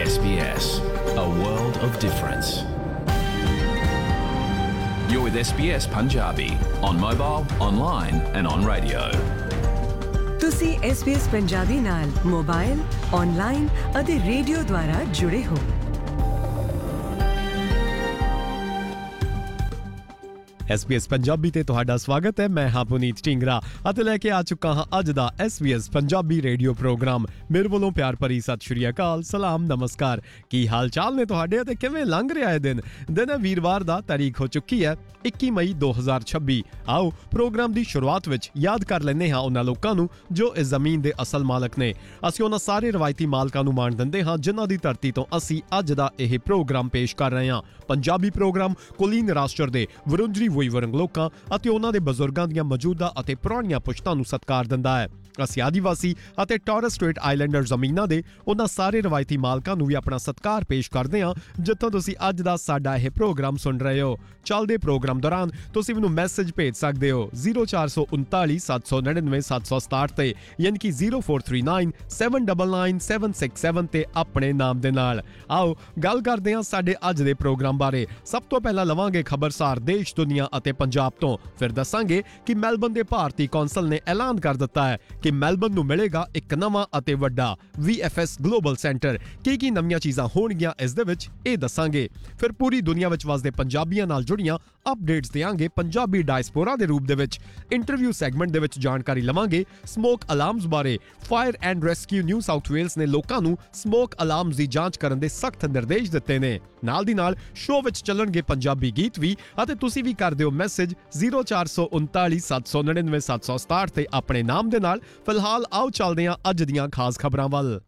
SBS, a world of difference. You're with SBS Punjabi on mobile, online and on radio. ਤੁਸੀਂ SBS Punjabi ਨਾਲ mobile, online ਅਤੇ radio ਦੁਆਰਾ ਜੁੜੇ ਹੋ। SBS Punjabi ਤੇ ਤੁਹਾਡਾ ਸਵਾਗਤ ਹੈ। ਮੈਂ ਹਾਂ ਪੁਨੀਤ ਢਿੰਗਰਾ ਅਤੇ ਲੈ ਕੇ ਆ ਚੁੱਕਾ ਹਾਂ ਅੱਜ ਦਾ SBS ਪੰਜਾਬੀ ਰੇਡੀਓ ਪ੍ਰੋਗਰਾਮ। ਮੇਰੇ ਵੱਲੋਂ ਪਿਆਰ ਭਰੀ ਸਤਿ ਸ਼੍ਰੀ ਅਕਾਲ, ਸਲਾਮ, ਨਮਸਕਾਰ। ਕੀ ਹਾਲ ਚਾਲ ਨੇ ਤੁਹਾਡੇ ਅਤੇ ਕਿਵੇਂ ਲੰਘ ਰਿਹਾ ਹੈ ਦਿਨ ਹੈ ਵੀਰਵਾਰ ਦਾ, ਤਾਰੀਖ ਹੋ ਚੁੱਕੀ ਹੈ 21 ਮਈ 2026। ਆਓ ਪ੍ਰੋਗਰਾਮ ਦੀ ਸ਼ੁਰੂਆਤ ਵਿੱਚ ਯਾਦ ਕਰ ਲੈਂਦੇ ਹਾਂ ਉਹਨਾਂ ਲੋਕਾਂ ਨੂੰ ਜੋ ਇਸ ਜ਼ਮੀਨ ਦੇ ਅਸਲ ਮਾਲਕ ਨੇ। ਅਸੀਂ ਉਹਨਾਂ ਸਾਰੇ ਰਵਾਇਤੀ ਮਾਲਕਾਂ ਨੂੰ ਮਾਣ ਦਿੰਦੇ ਹਾਂ ਜਿਨ੍ਹਾਂ ਦੀ ਧਰਤੀ ਤੋਂ ਅਸੀਂ ਅੱਜ ਦਾ ਇਹ ਪ੍ਰੋਗਰਾਮ ਪੇਸ਼ ਕਰ ਰਹੇ ਹਾਂ। ਪੰਜਾਬੀ ਪ੍ਰੋਗਰਾਮ ਕੁਲੀਨ ਰਾਸ਼ਟਰ ਦੇ ਵਰੁੰਜਰੀ ਵਰੰਗ ਲੋਕਾਂ ਅਤੇ ਉਹਨਾਂ ਦੇ ਬਜ਼ੁਰਗਾਂ ਦੀਆਂ ਮੌਜੂਦਾ ਅਤੇ ਪੁਰਾਣੀਆਂ ਪੁਸ਼ਤਾਂ ਨੂੰ ਸਤਿਕਾਰ ਦਿੰਦਾ ਹੈ। ਅਸੀਂ ਆਦੀਵਾਸੀ ਅਤੇ ਟੋਰਸ ਸਟ੍ਰੇਟ ਆਈਲੈਂਡਰ ਜ਼ਮੀਨਾਂ ਦੇ ਉਹਨਾਂ ਸਾਰੇ ਰਵਾਇਤੀ ਮਾਲਕਾਂ ਨੂੰ ਵੀ ਆਪਣਾ ਸਤਿਕਾਰ ਪੇਸ਼ ਕਰਦੇ ਹਾਂ ਜਿੱਥੋਂ ਤੁਸੀਂ ਅੱਜ ਦਾ ਸਾਡਾ ਇਹ ਪ੍ਰੋਗਰਾਮ ਸੁਣ ਰਹੇ ਹੋ। ਚੱਲਦੇ ਪ੍ਰੋਗਰਾਮ ਦੌਰਾਨ ਤੁਸੀਂ ਮੈਨੂੰ ਮੈਸੇਜ ਭੇਜ ਸਕਦੇ ਹੋ 0439 799 767 ਤੇ ਯਾਨੀ ਕਿ 0439 799 767 ਤੇ ਆਪਣੇ ਨਾਮ ਦੇ ਨਾਲ। ਆਓ ਗੱਲ ਕਰਦੇ ਹਾਂ ਸਾਡੇ ਅੱਜ ਦੇ ਪ੍ਰੋਗਰਾਮ ਬਾਰੇ। ਸਭ ਤੋਂ ਪਹਿਲਾਂ ਲਵਾਂਗੇ ਖਬਰਸਾਰ ਦੇਸ਼ ਦੁਨੀਆ ਅਤੇ ਪੰਜਾਬ ਤੋਂ। ਫਿਰ ਦੱਸਾਂਗੇ ਕਿ ਮੈਲਬਨ ਦੇ ਭਾਰਤੀ ਕੌਂਸਲ ਨੇ ਐਲਾਨ ਕਰ ਦਿੱਤਾ ਹੈ ਕਿ ਮੈਲਬਨ ਨੂੰ ਮਿਲੇਗਾ ਇੱਕ ਨਵਾਂ ਅਤੇ ਵੱਡਾ VFS ਗਲੋਬਲ ਸੈਂਟਰ। ਕੀ ਨਵੀਆਂ ਚੀਜ਼ਾਂ ਹੋਣਗੀਆਂ ਇਸ ਦੇ ਵਿੱਚ, ਇਹ ਦੱਸਾਂਗੇ। ਫਿਰ ਪੂਰੀ ਦੁਨੀਆ ਵਿੱਚ ਵਸਦੇ ਪੰਜਾਬੀਆਂ ਨਾਲ ਜੁੜੀਆਂ ਅਪਡੇਟਸ ਦੇਵਾਂਗੇ ਪੰਜਾਬੀ ਡਾਇਸਪੋਰਾ ਦੇ ਰੂਪ ਦੇ ਵਿੱਚ। ਇੰਟਰਵਿਊ ਸੈਗਮੈਂਟ ਦੇ ਵਿੱਚ ਜਾਣਕਾਰੀ ਲਵਾਂਗੇ ਸਮੋਕ ਅਲਾਰਮਸ ਬਾਰੇ। Fire and rescue new south Wales ਨੇ ਲੋਕਾਂ ਨੂੰ ਸਮੋਕ ਅਲਾਰਮਸ ਦੀ ਜਾਂਚ ਕਰਨ ਦੇ ਸਖਤ ਨਿਰਦੇਸ਼ ਦਿੱਤੇ ਨੇ। ਨਾਲ ਦੀ ਨਾਲ ਸ਼ੋਅ ਵਿੱਚ ਚੱਲਣਗੇ ਪੰਜਾਬੀ ਗੀਤ ਵੀ ਅਤੇ ਤੁਸੀਂ ਵੀ ਕਰ ਦਿਓ ਮੈਸੇਜ 0439 799 767 ਤੇ ਆਪਣੇ ਨਾਮ ਦੇ ਨਾਲ। ਫਿਲਹਾਲ ਆਓ ਚੱਲਦੇ ਹਾਂ ਅੱਜ ਦੀਆਂ ਖਾਸ ਖਬਰਾਂ ਵੱਲ।